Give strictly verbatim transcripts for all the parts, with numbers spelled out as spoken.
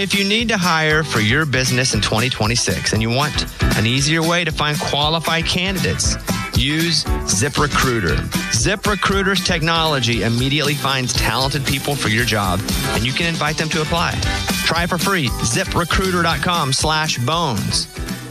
If you need to hire for your business in twenty twenty-six and you want an easier way to find qualified candidates, use ZipRecruiter. ZipRecruiter's technology immediately finds talented people for your job, and you can invite them to apply. Try it for free. ZipRecruiter.com slash bones.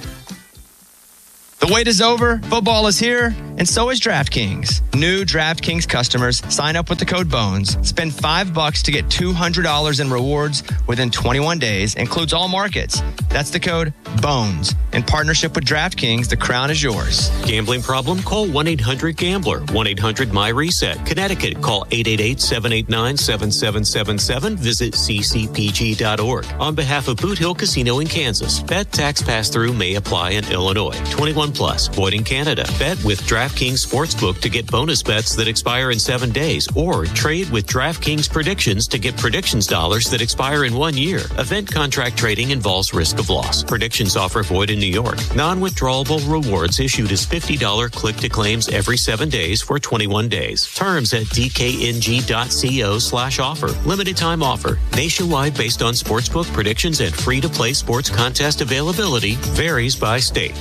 The wait is over, football is here, and so is DraftKings. New DraftKings customers sign up with the code BONES, spend five bucks to get two hundred dollars in rewards within twenty-one days, includes all markets. That's the code BONES. In partnership with DraftKings, the crown is yours. Gambling problem? Call one eight hundred gambler. one eight hundred M Y reset. Connecticut, call eight eight eight, seven eight nine, seven seven seven seven. Visit c c p g dot org. On behalf of Boot Hill Casino in Kansas, bet tax pass-through may apply in Illinois. twenty-one plus, void in Canada. Bet with DraftKings Sportsbook to get bonus bets that expire in seven days, or trade with DraftKings Predictions to get predictions dollars that expire in one year. Event contract trading involves risk of loss. Predictions offer void in New York. Non-withdrawable rewards issued as fifty dollars click-to-claims every seven days for twenty-one days. Terms at d k n g dot co slash offer. Limited time offer. Nationwide based on sportsbook predictions and free-to-play sports contest availability. Varies by state.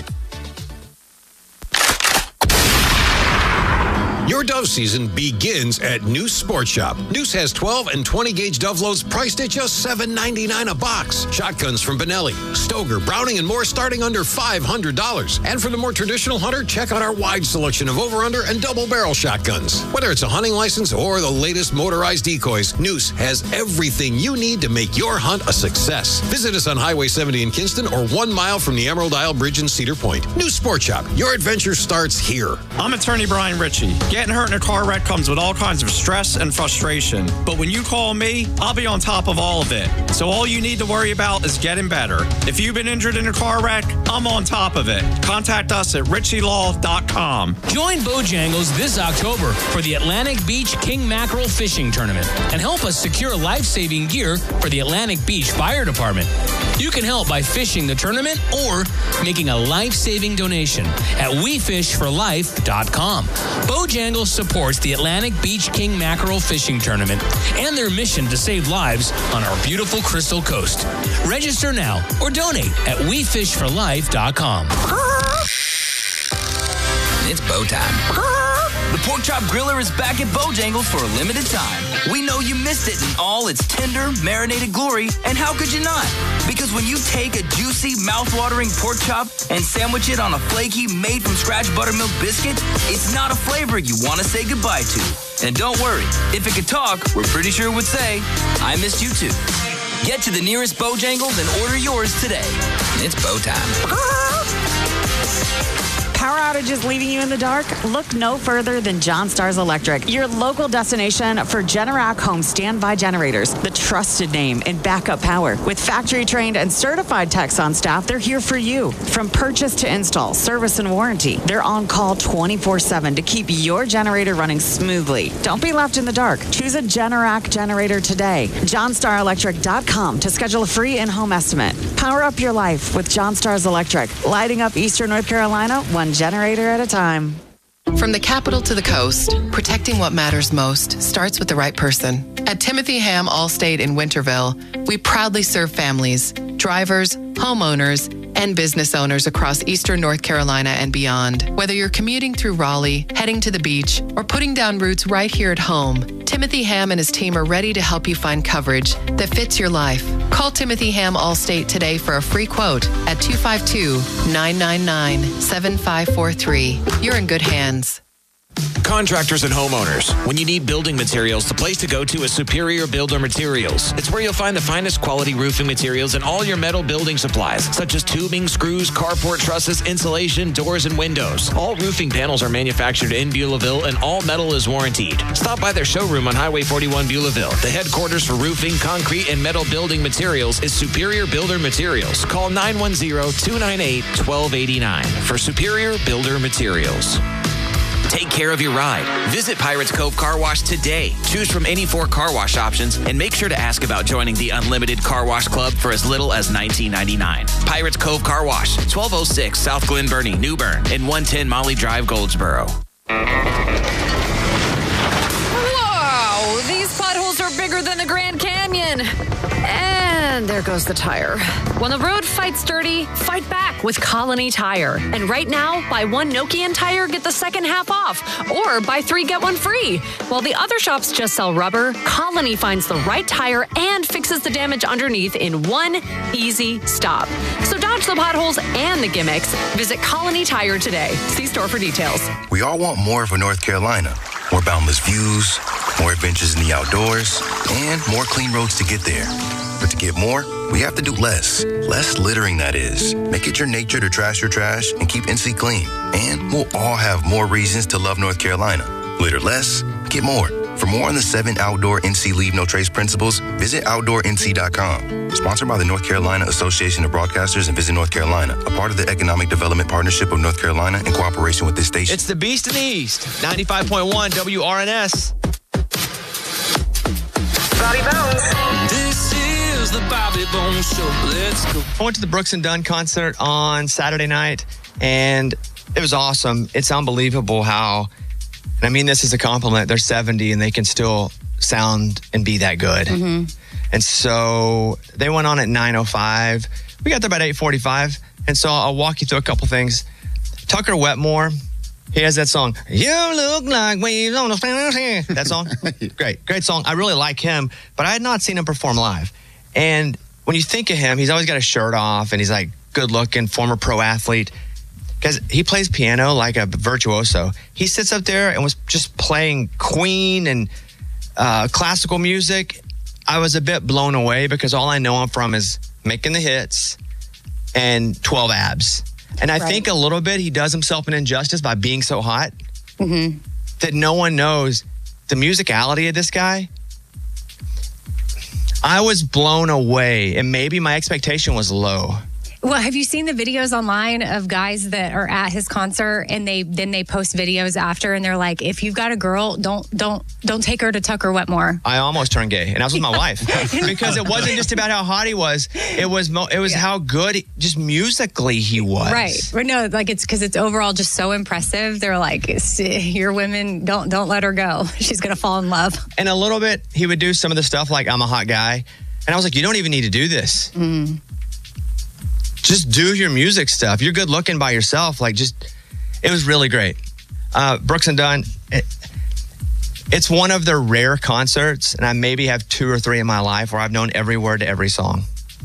Your Dove season begins at Noose Sports Shop. Noose has twelve and twenty gauge Dove loads priced at just seven ninety-nine a box. Shotguns from Benelli, Stoger, Browning, and more starting under five hundred dollars. And for the more traditional hunter, check out our wide selection of over-under and double-barrel shotguns. Whether it's a hunting license or the latest motorized decoys, Noose has everything you need to make your hunt a success. Visit us on Highway seventy in Kinston or one mile from the Emerald Isle Bridge in Cedar Point. Noose Sports Shop. Your adventure starts here. I'm attorney Brian Ritchie. Getting hurt in a car wreck comes with all kinds of stress and frustration. But when you call me, I'll be on top of all of it. So all you need to worry about is getting better. If you've been injured in a car wreck, I'm on top of it. Contact us at richie law dot com. Join Bojangles this October for the Atlantic Beach King Mackerel Fishing Tournament and help us secure life-saving gear for the Atlantic Beach Fire Department. You can help by fishing the tournament or making a life-saving donation at we fish for life dot com. Bojangles supports the Atlantic Beach King Mackerel Fishing Tournament and their mission to save lives on our beautiful Crystal Coast. Register now or donate at we fish for life dot com. It's bow time. The Pork Chop Griller is back at Bojangles for a limited time. We know you missed it in all its tender, marinated glory, and how could you not? Because when you take a juicy, mouth-watering pork chop and sandwich it on a flaky, made-from-scratch buttermilk biscuit, it's not a flavor you want to say goodbye to. And don't worry, if it could talk, we're pretty sure it would say, I missed you too. Get to the nearest Bojangles and order yours today. It's bow time. Power outages leaving you in the dark? Look no further than John Stars Electric, your local destination for Generac home standby generators, the trusted name in backup power. With factory-trained and certified techs on staff, they're here for you. From purchase to install, service and warranty, they're on call twenty-four seven to keep your generator running smoothly. Don't be left in the dark. Choose a Generac generator today. john star electric dot com to schedule a free in-home estimate. Power up your life with John Stars Electric, lighting up Eastern North Carolina one generator at a time. From the capital to the coast, protecting what matters most starts with the right person. At Timothy Ham Allstate in Winterville, we proudly serve families, drivers, homeowners, and business owners across Eastern North Carolina and beyond. Whether you're commuting through Raleigh, heading to the beach, or putting down roots right here at home, Timothy Ham and his team are ready to help you find coverage that fits your life. Call Timothy Ham Allstate today for a free quote at two five two, nine nine nine, seven five four three. You're in good hands. Contractors and homeowners, when you need building materials, the place to go to is Superior Builder Materials. It's where you'll find the finest quality roofing materials and all your metal building supplies, such as tubing, screws, carport trusses, insulation, doors, and windows. All roofing panels are manufactured in Beulahville, and all metal is warrantied. Stop by their showroom on Highway forty-one Beulahville. The headquarters for roofing, concrete, and metal building materials is Superior Builder Materials. Call nine one zero, two nine eight, one two eight nine for Superior Builder Materials. Take care of your ride. Visit Pirates Cove Car Wash today. Choose from any four car wash options and make sure to ask about joining the Unlimited Car Wash Club for as little as nineteen ninety-nine dollars. Pirates Cove Car Wash, twelve oh six South Glen Burnie, New Bern, and one ten Molly Drive, Goldsboro. Whoa! These potholes are bigger than the Grand Canyon. And And there goes the tire. When the road fights dirty, fight back with Colony Tire. And right now, buy one Nokian tire, get the second half off. Or buy three, get one free. While the other shops just sell rubber, Colony finds the right tire and fixes the damage underneath in one easy stop. So dodge the potholes and the gimmicks. Visit Colony Tire today. See store for details. We all want more for North Carolina. More boundless views, more adventures in the outdoors, and more clean roads to get there. But to get more, we have to do less. Less littering, that is. Make it your nature to trash your trash and keep N C clean. And we'll all have more reasons to love North Carolina. Litter less, get more. For more on the seven outdoor N C Leave No Trace principles, visit outdoor N C dot com. Sponsored by the North Carolina Association of Broadcasters and Visit North Carolina, a part of the Economic Development Partnership of North Carolina in cooperation with this station. It's the Beast in the East, ninety-five point one W R N S. Bobby Bones. This is the Bobby Bones Show. Let's go. I went to the Brooks and Dunn concert on Saturday night, and it was awesome. It's unbelievable how, and I mean this as a compliment, they're seventy and they can still sound and be that good. Mm-hmm. And so they went on at nine oh five. We got there about eight forty-five. And so I'll walk you through a couple things. Tucker Wetmore, he has that song, You Look Like Waves on the Sand. That song? Great, great song. I really like him, but I had not seen him perform live. And when you think of him, he's always got his shirt off and he's like good looking, former pro athlete. Because he plays piano like a virtuoso. He sits up there and was just playing Queen and uh, classical music. I was a bit blown away because all I know him from is making the hits and twelve abs. And I right. think a little bit he does himself an injustice by being so hot mm-hmm. that no one knows the musicality of this guy. I was blown away, and maybe my expectation was low. Well, have you seen the videos online of guys that are at his concert and they then they post videos after and they're like, if you've got a girl, don't don't don't take her to Tucker Wetmore. I almost turned gay, and I was with my wife because it wasn't just about how hot he was. It was mo- it was yeah. how good, he, just musically, he was. Right. But no, like it's because it's overall just so impressive. They're like, your women, don't don't let her go. She's gonna fall in love. And a little bit, he would do some of the stuff like I'm a hot guy, and I was like, you don't even need to do this. Mm. Just do your music stuff. You're good looking by yourself. Like, just, it was really great. Uh, Brooks and Dunn, it, it's one of their rare concerts, and I maybe have two or three in my life where I've known every word to every song.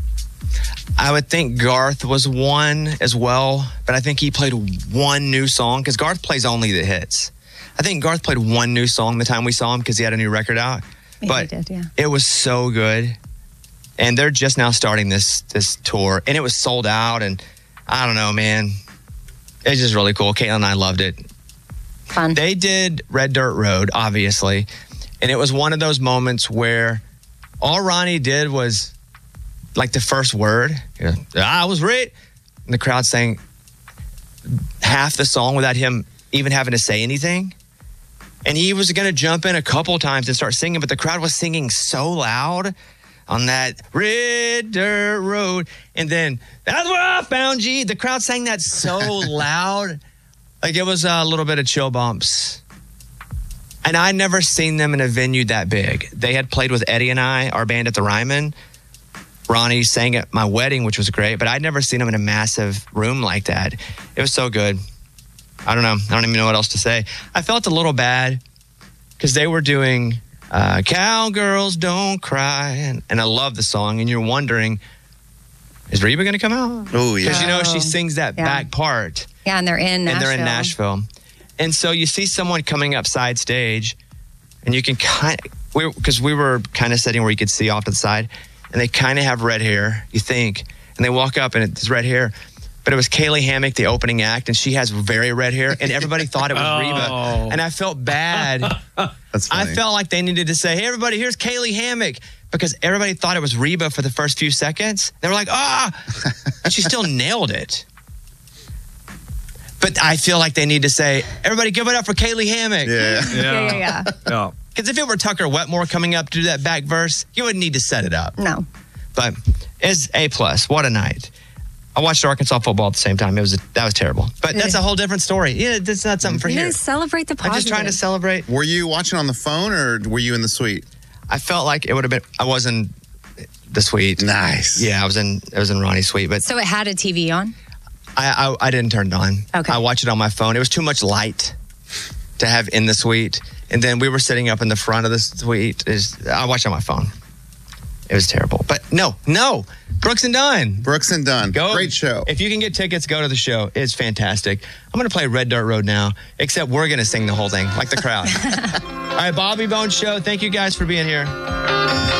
I would think Garth was one as well, but I think he played one new song because Garth plays only the hits. I think Garth played one new song the time we saw him because he had a new record out. Yeah, but he did, yeah. It was so good. And they're just now starting this this tour. And it was sold out. And I don't know, man. It's just really cool. Caitlin and I loved it. Fun. They did Red Dirt Road, obviously. And it was one of those moments where all Ronnie did was like the first word. You know, I was right. And the crowd sang half the song without him even having to say anything. And he was going to jump in a couple times and start singing. But the crowd was singing so loud on that Red Dirt Road. And then, that's where I found you. The crowd sang that so loud. Like it was a little bit of chill bumps. And I'd never seen them in a venue that big. They had played with Eddie and I, our band at the Ryman. Ronnie sang at my wedding, which was great. But I'd never seen them in a massive room like that. It was so good. I don't know. I don't even know what else to say. I felt a little bad because they were doing... Uh, Cowgirls Don't Cry, and, and I love the song, and you're wondering, is Reba going to come out? Oh, yeah. Because you know she sings that yeah. back part. Yeah, and they're in Nashville. And they're in Nashville. And so you see someone coming up side stage, and you can kind of, because we, we were kind of sitting where you could see off to the side, and they kind of have red hair, you think, and they walk up, and it's red hair. But it was Kaylee Hammack, the opening act, and she has very red hair, and everybody thought it was oh. Reba. And I felt bad. That's funny. I felt like they needed to say, hey, everybody, here's Kaylee Hammack, because everybody thought it was Reba for the first few seconds. They were like, ah! And she still nailed it. But I feel like they need to say, everybody give it up for Kaylee Hammack. Yeah. Yeah, yeah, yeah. yeah. Because if it were Tucker Wetmore coming up to do that back verse, you wouldn't need to set it up. No. But it's A plus. What a night. I watched Arkansas football at the same time. It was a, that was terrible. But that's a whole different story. Yeah, that's not something for you here. Celebrate the positive. I'm just trying to celebrate. Were you watching on the phone or were you in the suite? I felt like it would have been, I wasn't, the suite. Nice. Yeah, I was in I was in Ronnie's suite, but So it had a T V on? I, I I didn't turn it on. Okay. I watched it on my phone. It was too much light to have in the suite. And then we were sitting up in the front of the suite. Is I watched it on my phone. It was terrible. But no, no. Brooks and Dunn. Brooks and Dunn. Go. Great show. If you can get tickets, go to the show. It's fantastic. I'm going to play Red Dirt Road now, except we're going to sing the whole thing like the crowd. All right, Bobby Bones Show. Thank you guys for being here.